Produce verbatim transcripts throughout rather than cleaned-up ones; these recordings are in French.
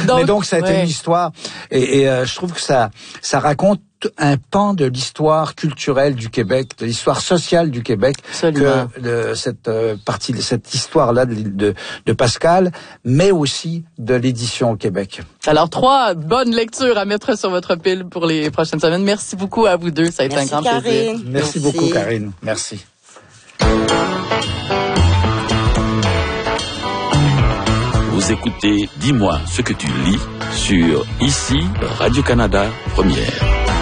Donc, Mais donc, ça a été ouais. une histoire, et, et euh, je trouve que ça, ça raconte un pan de l'histoire culturelle du Québec, de l'histoire sociale du Québec, Absolument. que de cette euh, partie, de cette histoire-là de, de, de Pascal, mais aussi de l'édition au Québec. Alors, trois bonnes lectures à mettre sur votre pile pour les prochaines semaines. Merci beaucoup à vous deux. Ça a été Merci, un grand Karine. plaisir. Merci, Merci beaucoup, Karine. Merci. Vous écoutez Dis-moi ce que tu lis sur Ici Radio-Canada Première.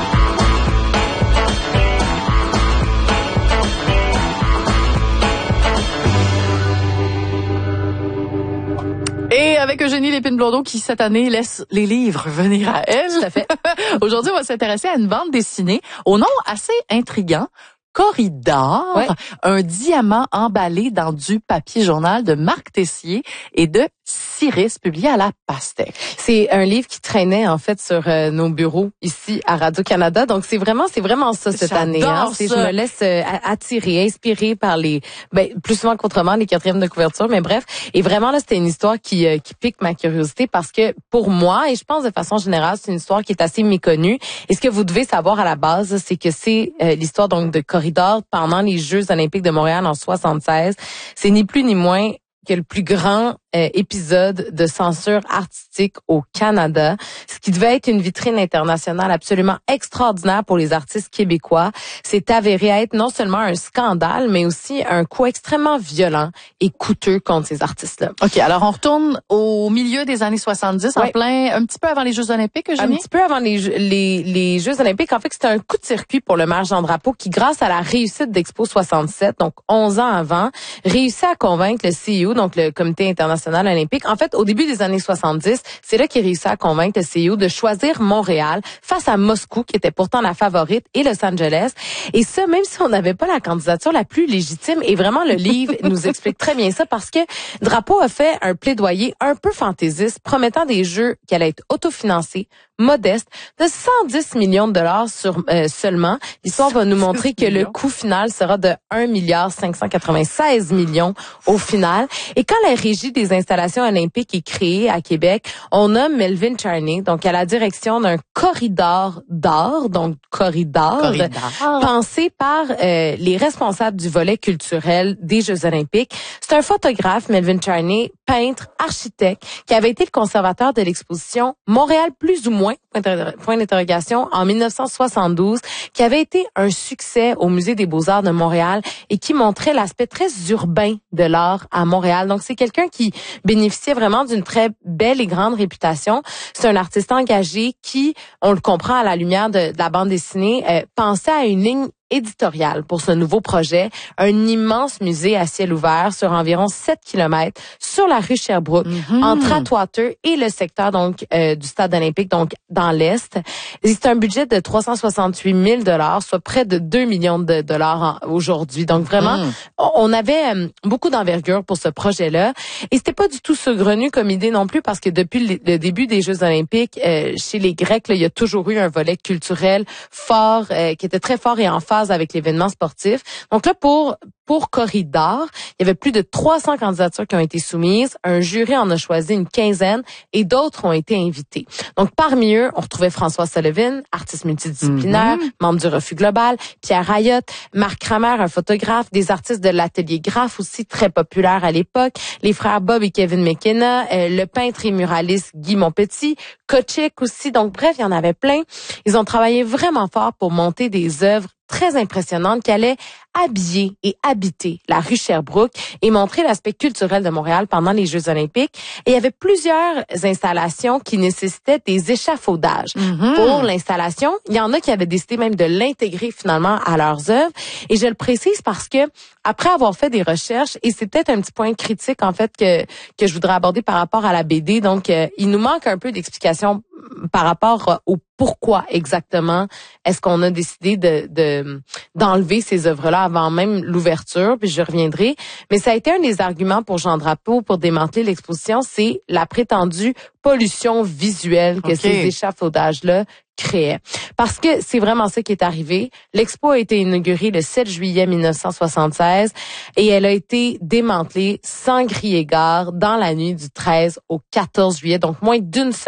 Et avec Eugénie Lépine-Blondeau qui, cette année, laisse les livres venir à elle. Tout à fait. Aujourd'hui, on va s'intéresser à une bande dessinée au nom assez intriguant. Corridor, Ouais. un diamant emballé dans du papier journal de Marc Tessier et de Cyrus, publié à la Pastèque. C'est un livre qui traînait en fait sur euh, nos bureaux ici à Radio-Canada. Donc c'est vraiment c'est vraiment ça cette J'adore année. Hein. C'est, je ça. me laisse euh, attirer, inspirer par les ben, plus souvent qu'autrement les quatrièmes de couverture, mais bref. Et vraiment là c'était une histoire qui euh, qui pique ma curiosité parce que pour moi et je pense de façon générale c'est une histoire qui est assez méconnue. Et ce que vous devez savoir à la base c'est que c'est euh, l'histoire donc de Corridor pendant les Jeux Olympiques de Montréal en soixante-seize. C'est ni plus ni moins que le plus grand euh, épisode de censure artistique au Canada, ce qui devait être une vitrine internationale absolument extraordinaire pour les artistes québécois, s'est avéré être non seulement un scandale, mais aussi un coup extrêmement violent et coûteux contre ces artistes-là. OK, alors on retourne au milieu des années soixante-dix, en Ouais. plein, un petit peu avant les Jeux Olympiques, Un Eugénie? petit peu avant les, Jeux- les, les Jeux Olympiques, en fait, c'était un coup de circuit pour le maire Jean Drapeau qui, grâce à la réussite d'Expo soixante-sept, donc onze ans avant, réussit à convaincre le C I O, donc le Comité international olympique. En fait, au début des années soixante-dix, c'est là qu'il réussit à convaincre le C I O de choisir Montréal face à Moscou, qui était pourtant la favorite, et Los Angeles. Et ça, même si on n'avait pas la candidature la plus légitime. Et vraiment, le livre nous explique très bien ça parce que Drapeau a fait un plaidoyer un peu fantaisiste, promettant des jeux qui allaient être autofinancés, modestes, de cent dix millions de dollars sur euh, seulement. L'histoire va nous montrer que le coût final sera de un milliard cinq cent quatre-vingt-seize millions au final. Et quand la régie des installations olympiques est créée à Québec, on nomme Melvin Charney, donc à la direction d'un corridor d'art, donc corridor, Corridor. pensé par euh, les responsables du volet culturel des Jeux olympiques. C'est un photographe, Melvin Charney, peintre, architecte, qui avait été le conservateur de l'exposition Montréal plus ou moins, point d'inter- point d'interrogation, en dix-neuf cent soixante-douze, qui avait été un succès au Musée des Beaux-Arts de Montréal et qui montrait l'aspect très urbain de l'art à Montréal. Donc, c'est quelqu'un qui bénéficiait vraiment d'une très belle et grande réputation. C'est un artiste engagé qui, on le comprend à la lumière de, de la bande dessinée, euh, pensait à une ligne éditoriale pour ce nouveau projet, un immense musée à ciel ouvert sur environ sept kilomètres sur la rue Sherbrooke, Mm-hmm. entre Atwater et le secteur donc euh, du stade olympique, donc dans l'Est. Et c'est un budget de trois cent soixante-huit mille dollars, soit près de deux millions de dollars en- aujourd'hui. Donc vraiment, Mm. on on avait euh, beaucoup d'envergure pour ce projet-là. Et c'était pas du tout saugrenu comme idée non plus, parce que depuis le, le début des Jeux olympiques, euh, chez les Grecs, là, il y a toujours eu un volet culturel fort, euh, qui était très fort et en phase avec l'événement sportif. Donc là, pour pour Corridor, il y avait plus de trois cents candidatures qui ont été soumises. Un jury en a choisi une quinzaine et d'autres ont été invités. Donc parmi eux, on retrouvait François Sullivan, artiste multidisciplinaire, Mm-hmm. membre du Refus Global, Pierre Ayotte, Marc Kramer, un photographe, des artistes de l'atelier Graphe aussi très populaire à l'époque, les frères Bob et Kevin McKenna, euh, le peintre et muraliste Guy Montpetit, Kochik aussi. Donc bref, il y en avait plein. Ils ont travaillé vraiment fort pour monter des œuvres très impressionnantes qui allaient habiller et habiter la rue Sherbrooke et montrer l'aspect culturel de Montréal pendant les Jeux olympiques. Et il y avait plusieurs installations qui nécessitaient des échafaudages. Mm-hmm. Pour l'installation, il y en a qui avaient décidé même de l'intégrer finalement à leurs œuvres. Et je le précise parce que après avoir fait des recherches, et c'est peut-être un petit point critique en fait que que je voudrais aborder par rapport à la B D, donc euh, il nous manque un peu d'explications par rapport au pourquoi exactement est-ce qu'on a décidé de, de d'enlever ces œuvres-là avant même l'ouverture, puis je reviendrai. Mais ça a été un des arguments pour Jean Drapeau pour démanteler l'exposition, c'est la prétendue pollution visuelle que Okay. ces échafaudages-là créaient. Parce que c'est vraiment ça qui est arrivé. L'expo a été inaugurée le sept juillet mille neuf cent soixante-seize et elle a été démantelée sans crier gare dans la nuit du treize au quatorze juillet, donc moins d'une semaine